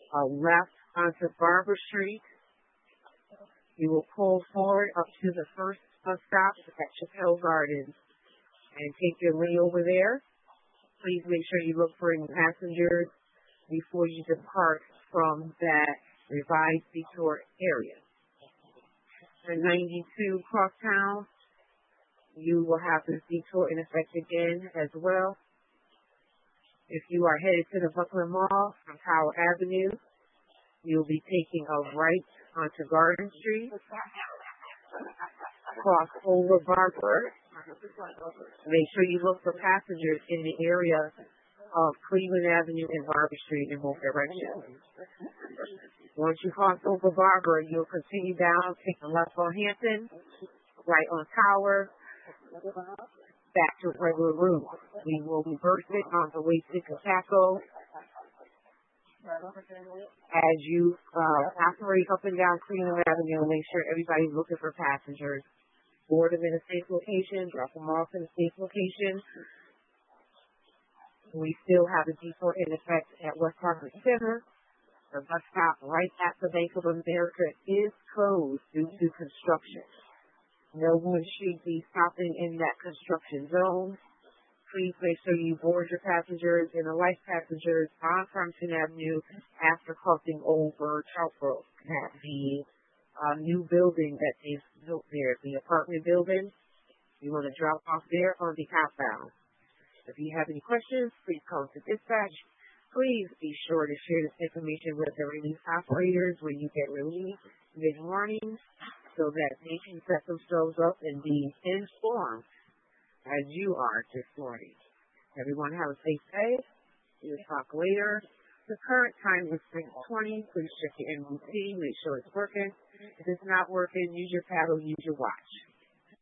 left onto Barber Street. You will pull forward up to the first bus stop at Chappelle Gardens and take your layover there. Please make sure you look for any passengers before you depart from that revised detour area. At 92 Crosstown, you will have this detour in effect again as well. If you are headed to the Buckler Mall from Tower Avenue, you'll be taking a right onto Garden Street, cross over Barber. Make sure you look for passengers in the area of Cleveland Avenue and Barber Street in both directions. Once you cross over Barber, you'll continue down, take a left on Hampton, right on Tower, back to regular route. We will reverse it on the way to Cacaco. As you operate up and down Cleveland Avenue, make sure everybody's looking for passengers. Board them in a safe location, drop them off in a safe location. We still have a detour in effect at West Hartford Center. The bus stop right at the Bank of America is closed due to construction. No one should be stopping in that construction zone. Please make sure you board your passengers and the life passengers on Farmington Avenue after crossing over Charlesboro at the new building that they've built there, the apartment building. You want to drop off there on the outbound. If you have any questions, please call to dispatch. Please be sure to share this information with the relief operators when you get relief mid-morning so that they can set themselves up and be informed as you are this morning. Everyone have a safe day. We'll talk later. The current time is 6:20. Please check your MOT. Make sure it's working. If it's not working, use your paddle, use your watch.